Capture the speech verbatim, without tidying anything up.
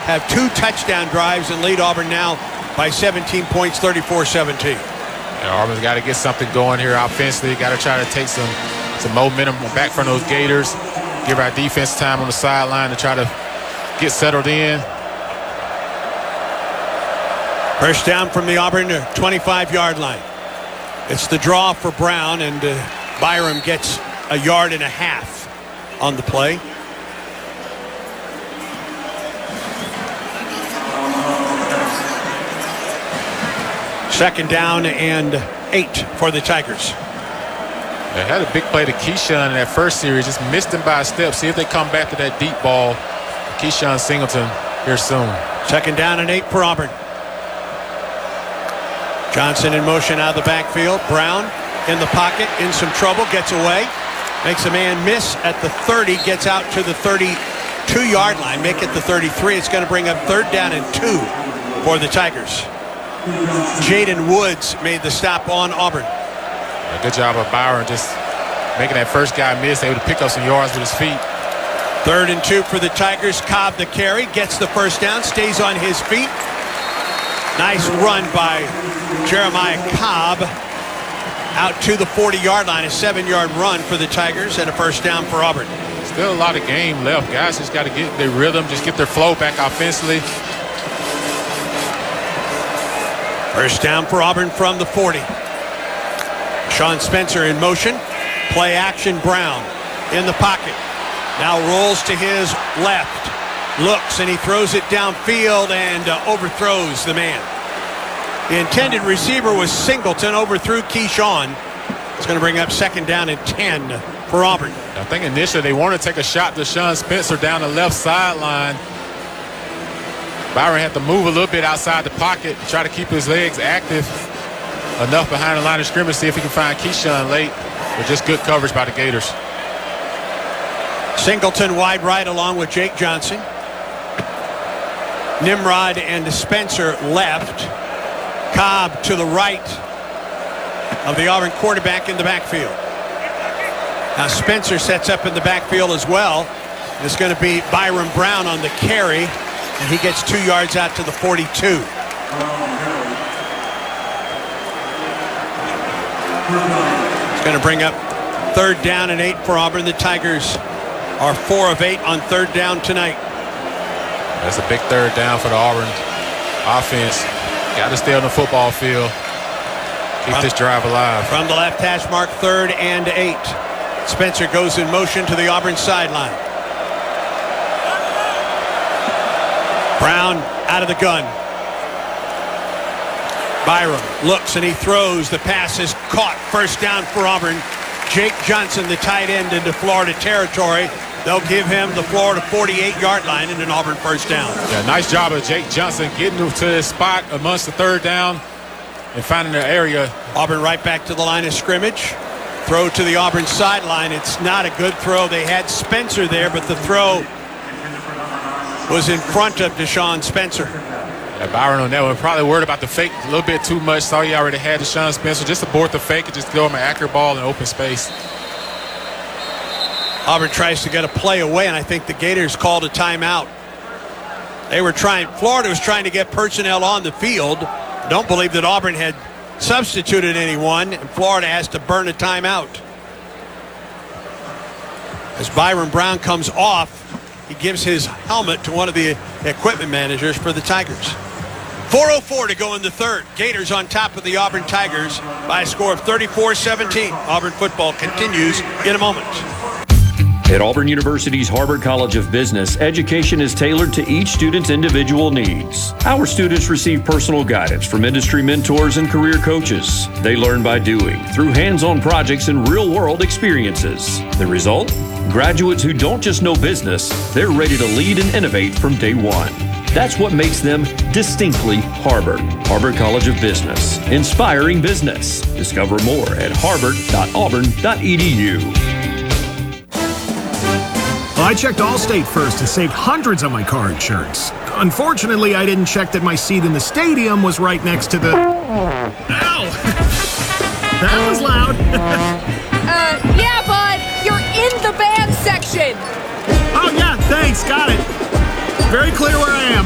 have two touchdown drives and lead Auburn now by seventeen points, thirty-four seventeen. Yeah, Auburn's got to get something going here offensively. Got to try to take some, some momentum back from those Gators. Give our defense time on the sideline to try to get settled in. First down from the Auburn twenty-five-yard line. It's the draw for Brown, and uh, Byram gets a yard and a half on the play. Second down and eight for the Tigers. They had a big play to Keyshawn in that first series. Just missed him by a step. See if they come back to that deep ball. Keyshawn Singleton here soon. Second down and eight for Auburn. Johnson in motion out of the backfield. Brown in the pocket, in some trouble, gets away. Makes a man miss at the thirty, gets out to the thirty-two-yard line. Make it the thirty-three. It's going to bring up third down and two for the Tigers. Jaden Woods made the stop on Auburn. A good job of Byron just making that first guy miss, able to pick up some yards with his feet. Third and two for the Tigers. Cobb the carry, gets the first down, stays on his feet. Nice run by Jeremiah Cobb out to the forty-yard line. A seven-yard run for the Tigers and a first down for Auburn. Still a lot of game left. Guys just got to get their rhythm, just get their flow back offensively. First down for Auburn from the forty. Sean Spencer in motion. Play action. Brown in the pocket. Now rolls to his left. Looks and he throws it downfield and uh, overthrows the man. The intended receiver was Singleton. Overthrew Keyshawn. It's going to bring up second down and ten for Auburn. I think initially they wanted to take a shot to Sean Spencer down the left sideline. Byron had to move a little bit outside the pocket, try to keep his legs active enough behind the line of scrimmage, see if he can find Keyshawn late, but just good coverage by the Gators. Singleton wide right along with Jake Johnson. Nimrod and Spencer left. Cobb to the right of the Auburn quarterback in the backfield. Now Spencer sets up in the backfield as well. It's going to be Byram Brown on the carry, and he gets two yards out to the forty-two. It's going to bring up third down and eight for Auburn. The Tigers are four of eight on third down tonight. That's a big third down for the Auburn offense. Got to stay on the football field. Keep from, this drive alive. From the left hash mark, third and eight. Spencer goes in motion to the Auburn sideline. Brown out of the gun. Byram looks and he throws. The pass is caught. First down for Auburn. Jake Johnson, the tight end, into Florida territory. They'll give him the Florida forty-eight-yard line and an Auburn first down. Yeah, nice job of Jake Johnson getting to his spot amongst the third down and finding their area. Auburn right back to the line of scrimmage. Throw to the Auburn sideline. It's not a good throw. They had Spencer there, but the throw was in front of Deshaun Spencer. Yeah, Byron on that one, probably worried about the fake a little bit too much. Saw he already had Deshaun Spencer. Just abort the fake and just throw him an accurate ball in open space. Auburn tries to get a play away, and I think the Gators called a timeout. They were trying, Florida was trying to get personnel on the field. Don't believe that Auburn had substituted anyone, and Florida has to burn a timeout. As Byram Brown comes off, he gives his helmet to one of the equipment managers for the Tigers. four oh four to go in the third. Gators on top of the Auburn Tigers by a score of thirty-four seventeen. Auburn football continues in a moment. At Auburn University's Harbert College of Business, education is tailored to each student's individual needs. Our students receive personal guidance from industry mentors and career coaches. They learn by doing, through hands-on projects and real-world experiences. The result? Graduates who don't just know business, they're ready to lead and innovate from day one. That's what makes them distinctly Harbert. Harbert College of Business, inspiring business. Discover more at harbert dot auburn dot e d u. Well, I checked Allstate first and saved hundreds on my car insurance. Unfortunately, I didn't check that my seat in the stadium was right next to the... Ow! That was loud. uh, yeah, bud. You're in the band section. Oh, yeah, thanks. Got it. Very clear where I am.